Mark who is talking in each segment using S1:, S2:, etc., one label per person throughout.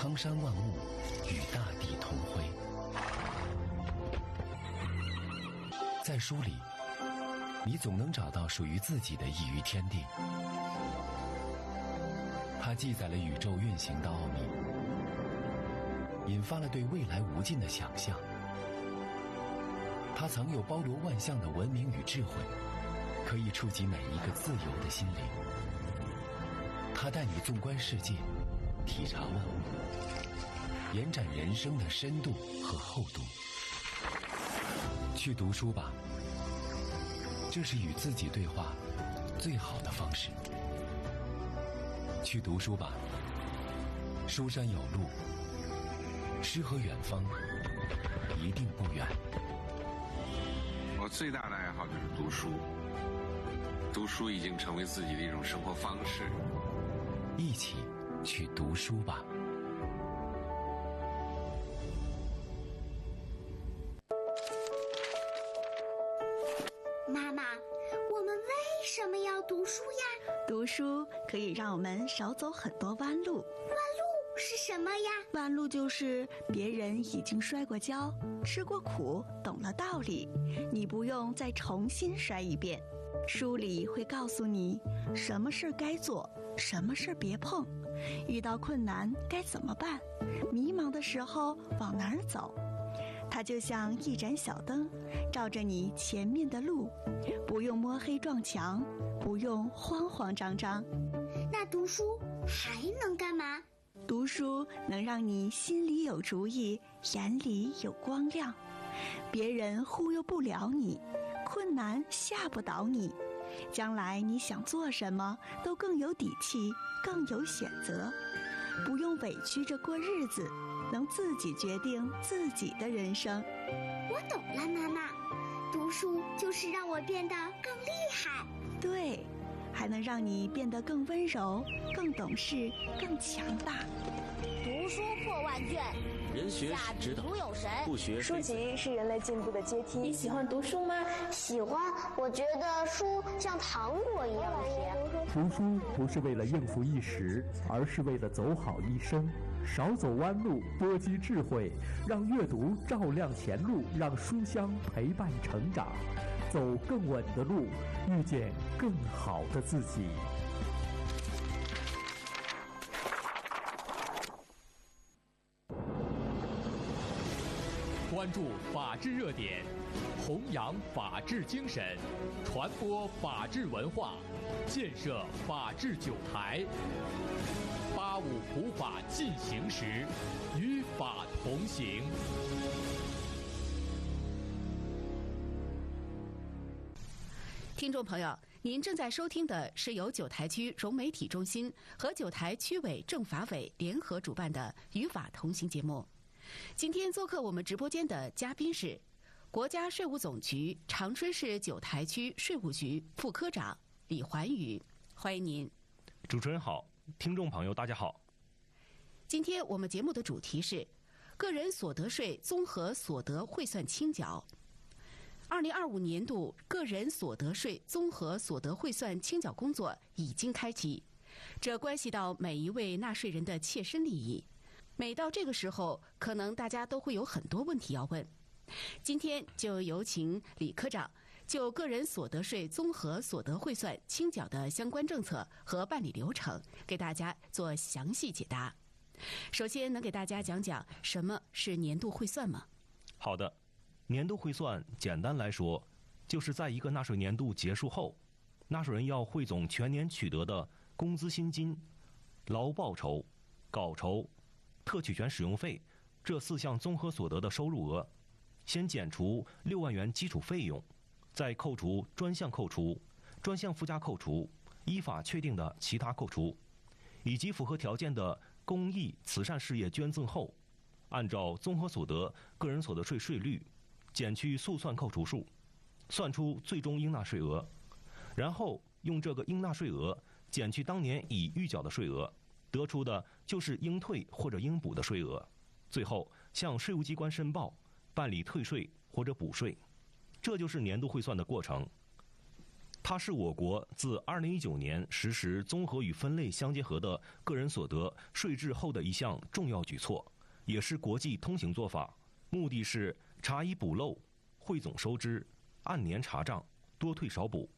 S1: 苍山万物与大地同辉。在书里，你总能找到属于自己的一隅天地。它记载了宇宙运行的奥秘，引发了对未来无尽的想象。它藏有包罗万象的文明与智慧，可以触及每一个自由的心灵。它带你纵观世界，体察万物，延展人生的深度和厚度。去读书吧，这是与自己对话最好的方式。去读书吧，书山有路，诗和远方一定不远。
S2: 我最大的爱好就是读书，读书已经成为自己的一种生活方式。
S1: 一起去读书吧。
S3: 妈妈，我们为什么要读书呀？
S4: 读书可以让我们少走很多弯路。
S3: 弯路是什么呀？
S4: 弯路就是别人已经摔过跤，吃过苦，懂了道理，你不用再重新摔一遍。书里会告诉你什么事该做，什么事别碰，遇到困难该怎么办，迷茫的时候往哪儿走。它就像一盏小灯，照着你前面的路，不用摸黑撞墙，不用慌慌张张。
S3: 那读书还能干嘛？
S4: 读书能让你心里有主意，眼里有光亮，别人忽悠不了你，困难吓不倒你，将来你想做什么都更有底气，更有选择，不用委屈着过日子，能自己决定自己的人生。
S3: 我懂了，妈妈，读书就是让我变得更厉害。
S4: 对，还能让你变得更温柔，更懂事，更强大。
S5: 读书破万卷，
S6: 人学是指导，不学
S7: 书籍是人类进步的阶梯。
S8: 你喜欢读书吗？
S5: 喜欢，我觉得书像糖果一样甜。
S9: 读书不是为了应付一时，而是为了走好一生。少走弯路，多积智慧，让阅读照亮前路，让书香陪伴成长，走更稳的路，遇见更好的自己。
S10: 关注法治热点，弘扬法治精神，传播法治文化，建设法治酒台。85普法进行时，与法同行。
S11: 听众朋友，您正在收听的是由九台区融媒体中心和九台区委政法委联合主办的《与法同行》节目。今天做客我们直播间的嘉宾是国家税务总局长春市九台区税务局副科长李环宇，欢迎您。
S12: 主持人好，听众朋友大家好。
S11: 今天我们节目的主题是个人所得税综合所得汇算清缴。2025年度个人所得税综合所得汇算清缴工作已经开启，这关系到每一位纳税人的切身利益。每到这个时候，可能大家都会有很多问题要问。今天就有请李科长就个人所得税综合所得汇算清缴的相关政策和办理流程给大家做详细解答。首先，能给大家讲讲什么是年度汇算吗？
S12: 好的，年度汇算简单来说，就是在一个纳税年度结束后，纳税人要汇总全年取得的工资薪金、劳报酬、稿酬、特取权使用费这4项综合所得的收入额，先减除6万元基础费用，再扣除专项扣除、专项附加扣除、依法确定的其他扣除，以及符合条件的公益慈善事业捐赠后，按照综合所得个人所得税税率减去速算扣除数，算出最终应纳税额，然后用这个应纳税额减去当年已预缴的税额，得出的就是应退或者应补的税额，最后向税务机关申报，办理退税或者补税。这就是年度汇算的过程。它它是我国自2019年实施综合与分类相结合的个人所得税制后的一项重要举措，也是国际通行做法，目的是查以补漏，汇总收支，按年查账，多退少补。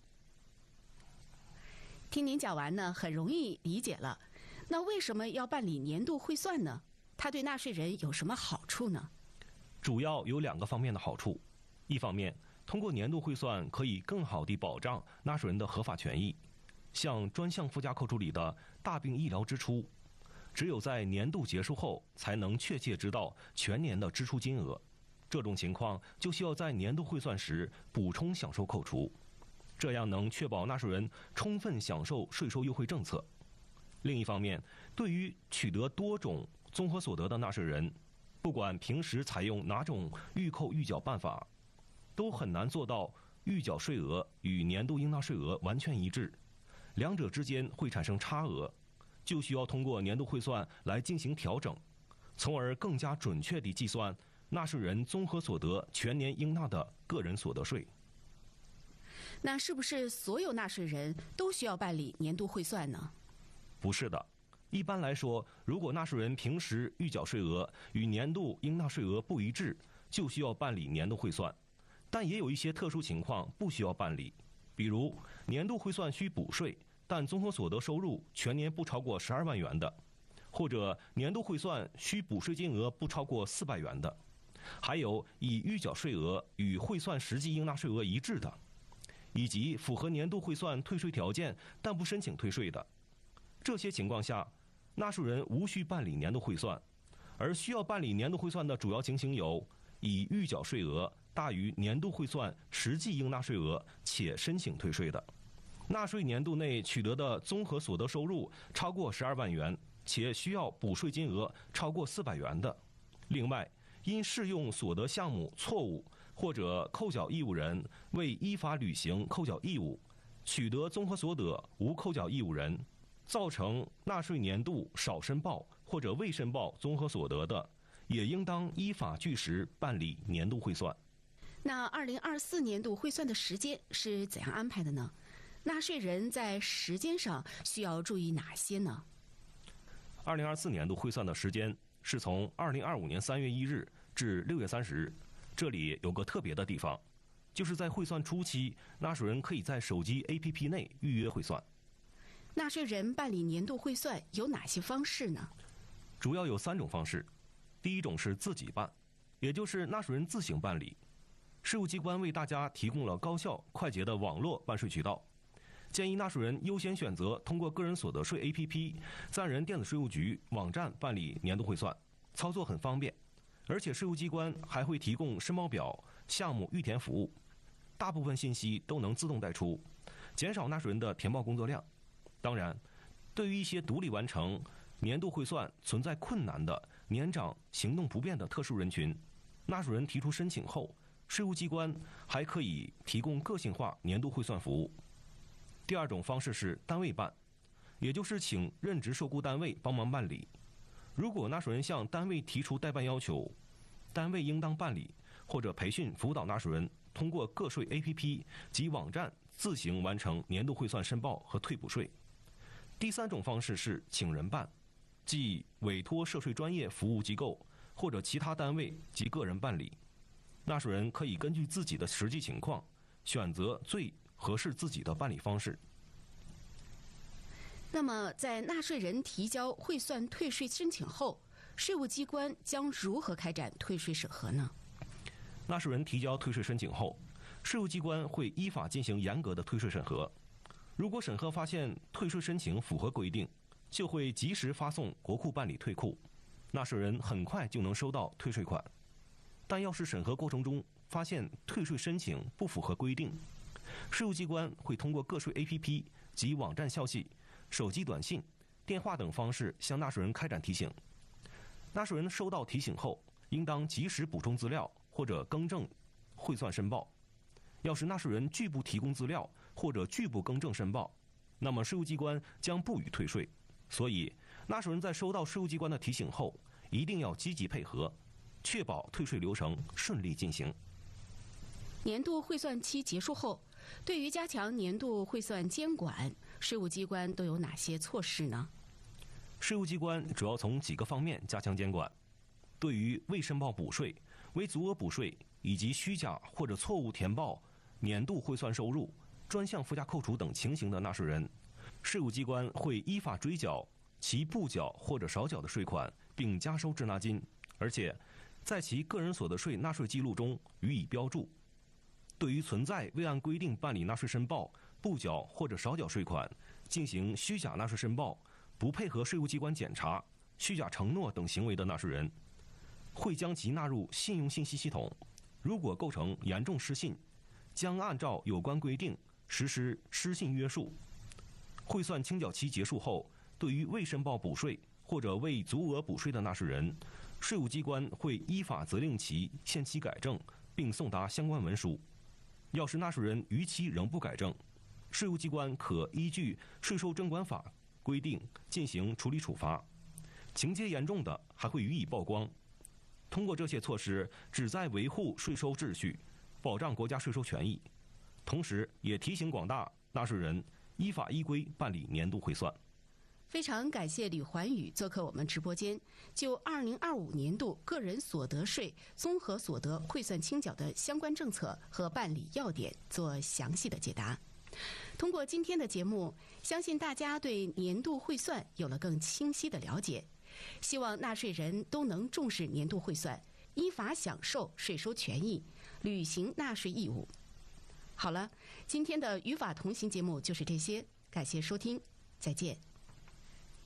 S11: 听您讲完呢，很容易理解了。那为什么要办理年度汇算呢？它对纳税人有什么好处呢？
S12: 主要有2个方面的好处。一方面，通过年度汇算可以更好地保障纳税人的合法权益。像专项附加扣除里的大病医疗支出，只有在年度结束后才能确切知道全年的支出金额。这种情况就需要在年度汇算时补充享受扣除，这样能确保纳税人充分享受税收优惠政策。另一方面，对于取得多种综合所得的纳税人，不管平时采用哪种预扣预缴办法，都很难做到预缴税额与年度应纳税额完全一致，两者之间会产生差额，就需要通过年度汇算来进行调整，从而更加准确地计算纳税人综合所得全年应纳的个人所得税。
S11: 那是不是所有纳税人都需要办理年度汇算呢？
S12: 不是的，一般来说，如果纳税人平时预缴税额与年度应纳税额不一致，就需要办理年度汇算。但也有一些特殊情况不需要办理，比如年度汇算需补税，但综合所得收入全年不超过12万元的，或者年度汇算需补税金额不超过400元的，还有以预缴税额与汇算实际应纳税额一致的，以及符合年度汇算退税条件但不申请退税的。这些情况下，纳税人无需办理年度汇算，而需要办理年度汇算的主要情形有：以预缴税额大于年度汇算实际应纳税额且申请退税的，纳税年度内取得的综合所得收入超过12万元且需要补税金额超过400元的，另外因适用所得项目错误或者扣缴义务人未依法履行扣缴义务，取得综合所得无扣缴义务人，造成纳税年度少申报或者未申报综合所得的，也应当依法据实办理年度汇算。
S11: 那2024年度汇算的时间是怎样安排的呢？纳税人在时间上需要注意哪些呢
S12: ？2024年度汇算的时间是从2025年3月1日至6月30日。这里有个特别的地方，就是在汇算初期，纳税人可以在手机 APP 内预约汇算。
S11: 纳税人办理年度汇算有哪些方式呢？
S12: 主要有3种方式。第一种是自己办，也就是纳税人自行办理。税务机关为大家提供了高效快捷的网络办税渠道，建议纳税人优先选择通过个人所得税 APP、自然人电子税务局网站办理年度汇算，操作很方便。而且税务机关还会提供申报表、项目预填服务，大部分信息都能自动带出，减少纳税人的填报工作量。当然，对于一些独立完成年度汇算存在困难的年长、行动不便的特殊人群，纳税人提出申请后，税务机关还可以提供个性化年度汇算服务。第二种方式是单位办，也就是请任职受雇单位帮忙办理。如果纳税人向单位提出代办要求，单位应当办理或者培训辅导纳税人通过个税 APP 及网站自行完成年度汇算申报和退补税。第3种方式是请人办，即委托涉税专业服务机构或者其他单位及个人办理。纳税人可以根据自己的实际情况，选择最合适自己的办理方式。
S11: 那么，在纳税人提交汇算退税申请后，税务机关将如何开展退税审核呢？
S12: 纳税人提交退税申请后，税务机关会依法进行严格的退税审核。如果审核发现退税申请符合规定，就会及时发送国库办理退库，纳税人很快就能收到退税款。但要是审核过程中发现退税申请不符合规定，税务机关会通过个税 APP 及网站消息、手机短信、电话等方式向纳税人开展提醒。纳税人收到提醒后，应当及时补充资料或者更正汇算申报。要是纳税人拒不提供资料或者拒不更正申报，那么税务机关将不予退税。所以，纳税人在收到税务机关的提醒后，一定要积极配合，确保退税流程顺利进行。
S11: 年度汇算期结束后， 对于加强年度汇算监管，税务机关都有哪些措施呢？
S12: 税务机关主要从几个方面加强监管。对于未申报补税、为足额补税以及虚假或者错误填报年度汇算收入、专项附加扣除等情形的纳税人，税务机关会依法追缴其不缴或者少缴的税款，并加收滞纳金，而且在其个人所得税纳税记录中予以标注。对于存在未按规定办理纳税申报、不缴或者少缴税款、进行虚假纳税申报、不配合税务机关检查、虚假承诺等行为的纳税人，会将其纳入信用信息系统。如果构成严重失信，将按照有关规定实施失信约束。汇算清缴期结束后，对于未申报补税或者未足额补税的纳税人，税务机关会依法责令其限期改正，并送达相关文书。要是纳税人逾期仍不改正，税务机关可依据《税收征管法》规定进行处理处罚，情节严重的还会予以曝光。通过这些措施，旨在维护税收秩序，保障国家税收权益，同时也提醒广大纳税人依法依规办理年度汇算。
S11: 非常感谢吕环宇做客我们直播间，就2025年度个人所得税综合所得汇算清缴的相关政策和办理要点做详细的解答。通过今天的节目，相信大家对年度汇算有了更清晰的了解。希望纳税人都能重视年度汇算，依法享受税收权益，履行纳税义务。好了，今天的与法同行节目就是这些，感谢收听，再见。